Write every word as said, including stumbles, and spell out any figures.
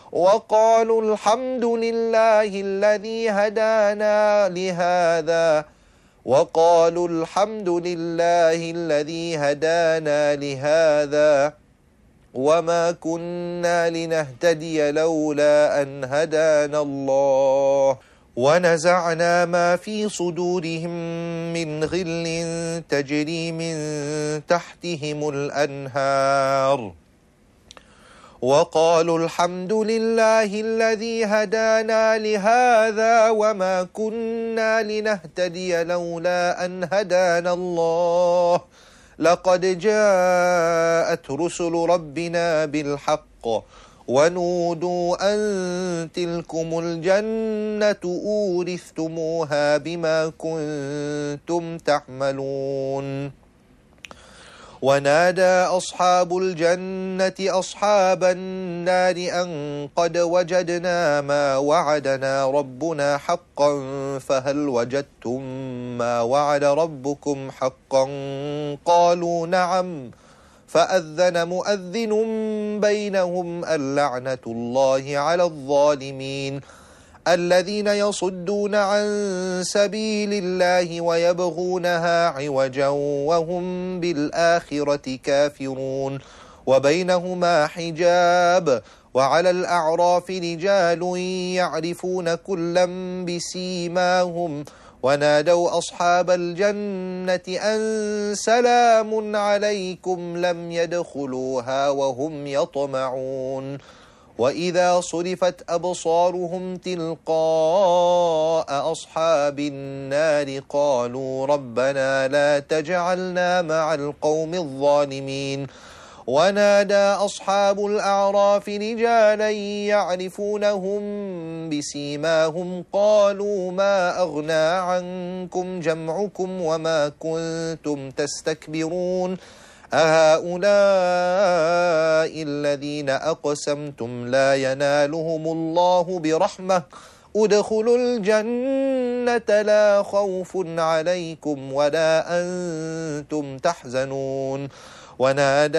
وقالوا الحمد لله الذي هدانا لهذا وقالوا الحمد لله الذي هدانا لهذا وما كنا لنهتدي لولا أن هدانا الله ونزعنا ما في صدورهم من غل تجري من تحتهم الأنهار وقالوا الحمد لله الذي هدانا لهذا وما كنا لنهتدي لولا أن هدانا الله لقد جاءت رسل ربنا بالحق ونودوا أن تلكم الجنة أورثتموها بما كنتم تعملون ونادى أصحاب الجنة أصحاب النار أن قد وجدنا ما وعدنا ربنا حقا فهل وجدتم ما وعد ربكم حقا قالوا نعم فأذن مؤذن بينهم اللعنة الله على الظالمين الذين يصدون عن سبيل الله ويبغونها عوجا وهم بالآخرة كافرون وبينهما حجاب وعلى الأعراف رجال يعرفون كلا بسيماهم ونادوا أصحاب الجنة أن سلام عليكم لم يدخلوها وهم يطمعون وإذا صرفت أبصارهم تلقاء أصحاب النار قالوا ربنا لا تجعلنا مع القوم الظالمين ونادى أصحاب الأعراف رجالا يعرفونهم بسيماهم قالوا ما أغنى عنكم جمعكم وما كنتم تستكبرون أهؤلاء الذين أقسمتم لا ينالهم الله برحمة ادخلوا الجنة لا خوف عليكم ولا أنتم تحزنون ونادى